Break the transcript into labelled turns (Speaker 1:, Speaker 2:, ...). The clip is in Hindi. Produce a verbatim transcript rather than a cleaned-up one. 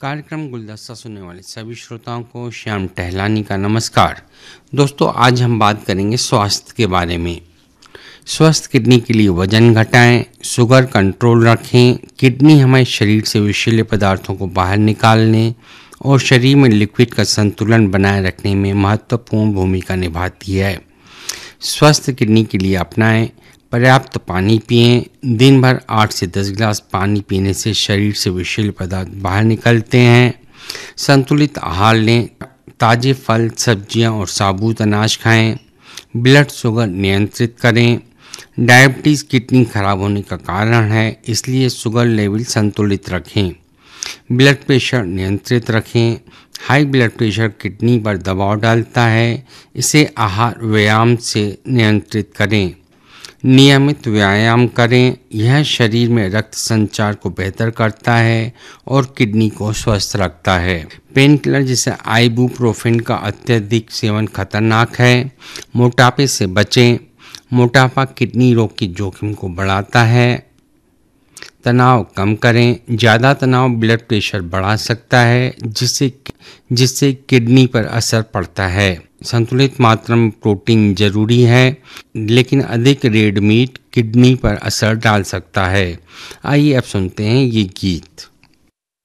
Speaker 1: कार्यक्रम गुलदस्ता सुनने वाले सभी श्रोताओं को श्याम टहलानी का नमस्कार। दोस्तों, आज हम बात करेंगे स्वास्थ्य के बारे में। स्वस्थ किडनी के लिए वजन घटाएं, शुगर कंट्रोल रखें। किडनी हमारे शरीर से विषैले पदार्थों को बाहर निकालने और शरीर में लिक्विड का संतुलन बनाए रखने में महत्वपूर्ण भूमिका निभाती है। स्वस्थ किडनी के लिए अपनाएं पर्याप्त पानी पिएं। दिन भर आठ से दस गिलास पानी पीने से शरीर से विषैले पदार्थ बाहर निकलते हैं। संतुलित आहार लें। ताज़े फल, सब्जियां और साबुत अनाज खाएं। ब्लड शुगर नियंत्रित करें। डायबिटीज़ किडनी खराब होने का कारण है, इसलिए शुगर लेवल संतुलित रखें। ब्लड प्रेशर नियंत्रित रखें। हाई ब्लड प्रेशर किडनी पर दबाव डालता है, इसे आहार व्यायाम से नियंत्रित करें। नियमित व्यायाम करें, यह शरीर में रक्त संचार को बेहतर करता है और किडनी को स्वस्थ रखता है। पेन किलर जैसे आइबुप्रोफेन का अत्यधिक सेवन खतरनाक है। मोटापे से बचें। मोटापा किडनी रोग की जोखिम को बढ़ाता है। तनाव कम करें। ज़्यादा तनाव ब्लड प्रेशर बढ़ा सकता है, जिससे जिससे किडनी पर असर पड़ता है। संतुलित मात्रा में प्रोटीन जरूरी है, लेकिन अधिक रेड मीट किडनी पर असर डाल सकता है। आइए अब सुनते हैं ये गीत।